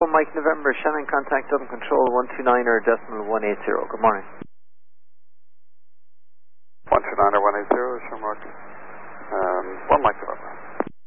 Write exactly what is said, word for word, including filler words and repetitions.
one Mike November, Shannon contact Dublin Control one two nine er decimal one eight zero. Good morning. one two nine er one eight zero, Shamrock. Um, one Mike November.